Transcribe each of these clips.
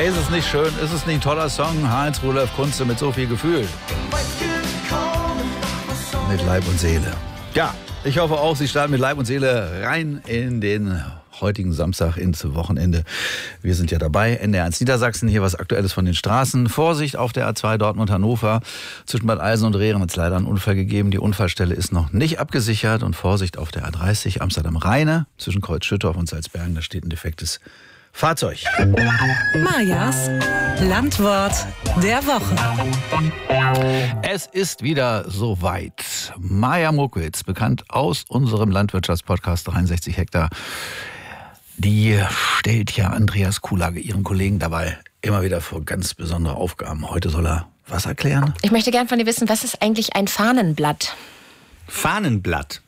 Hey, ist es nicht schön? Ist es nicht ein toller Song? Heinz Rudolf Kunze mit so viel Gefühl. Mit Leib und Seele. Ja, ich hoffe auch, Sie starten mit Leib und Seele rein in den heutigen Samstag ins Wochenende. Wir sind ja dabei. NDR1 Niedersachsen, hier was Aktuelles von den Straßen. Vorsicht auf der A2 Dortmund-Hannover. Zwischen Bad Eilsen und Rehren hat es leider einen Unfall gegeben. Die Unfallstelle ist noch nicht abgesichert. Und Vorsicht auf der A30 Amsterdam-Rheine. Zwischen Kreuz Schüttorf und Salzbergen, da steht ein defektes Fahrzeug. Majas Landwort der Woche. Es ist wieder soweit. Maja Mokwitz, bekannt aus unserem Landwirtschaftspodcast 63 Hektar, die stellt ja Andreas Kuhlage, ihren Kollegen, dabei immer wieder vor ganz besondere Aufgaben. Heute soll er was erklären? Ich möchte gerne von dir wissen, was ist eigentlich ein Fahnenblatt? Fahnenblatt?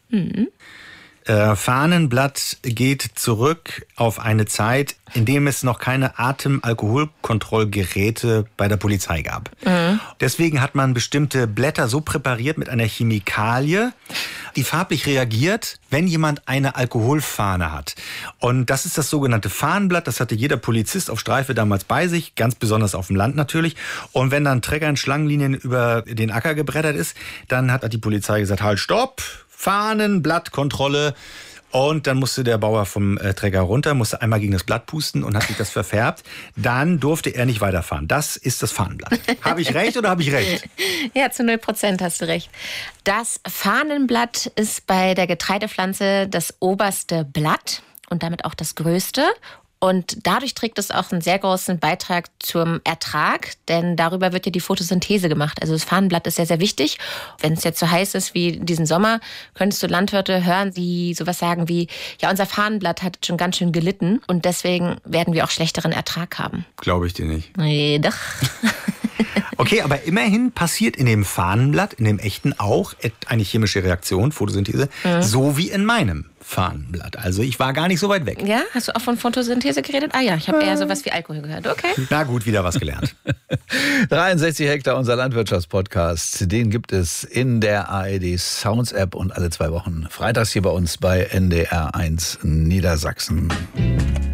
Fahnenblatt geht zurück auf eine Zeit, in dem es noch keine Atemalkoholkontrollgeräte bei der Polizei gab. Deswegen hat man bestimmte Blätter so präpariert mit einer Chemikalie, die farblich reagiert, wenn jemand eine Alkoholfahne hat. Und das ist das sogenannte Fahnenblatt. Das hatte jeder Polizist auf Streife damals bei sich, ganz besonders auf dem Land natürlich. Und wenn dann Trecker in Schlangenlinien über den Acker gebrettert ist, dann hat die Polizei gesagt, halt, stopp! Fahnenblattkontrolle. Und dann musste der Bauer vom Trecker runter, musste einmal gegen das Blatt pusten und hat sich das verfärbt. Dann durfte er nicht weiterfahren. Das ist das Fahnenblatt. Habe ich recht oder habe ich recht? Ja, zu 0% hast du recht. Das Fahnenblatt ist bei der Getreidepflanze das oberste Blatt und damit auch das größte. Und dadurch trägt es auch einen sehr großen Beitrag zum Ertrag, denn darüber wird ja die Photosynthese gemacht. Also das Fahnenblatt ist sehr, sehr wichtig. Wenn es jetzt so heiß ist wie diesen Sommer, könntest du Landwirte hören, die sowas sagen wie, ja, unser Fahnenblatt hat schon ganz schön gelitten und deswegen werden wir auch schlechteren Ertrag haben. Glaube ich dir nicht. Nee, doch. Okay, aber immerhin passiert in dem Fahnenblatt, in dem echten auch, eine chemische Reaktion, Photosynthese, so wie in meinem Fahnenblatt. Also ich war gar nicht so weit weg. Ja, hast du auch von Photosynthese geredet? Ah ja, ich habe eher sowas wie Alkohol gehört. Okay. Na gut, wieder was gelernt. 63 Hektar, unser Landwirtschaftspodcast. Den gibt es in der ARD Sounds App und alle 2 Wochen freitags hier bei uns bei NDR1 Niedersachsen.